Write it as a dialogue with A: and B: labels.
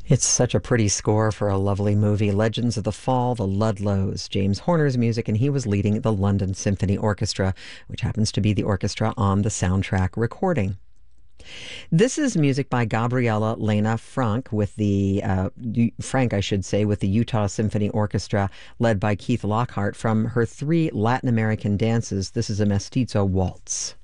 A: It's such a pretty score for a lovely movie. Legends of the Fall, the Ludlows, James Horner's music, and he was leading the London Symphony Orchestra, which happens to be the orchestra on the soundtrack recording. This is music by Gabriela Lena Frank with Frank, I should say, with the Utah Symphony Orchestra, led by Keith Lockhart from her three Latin American dances. This is a mestizo waltz.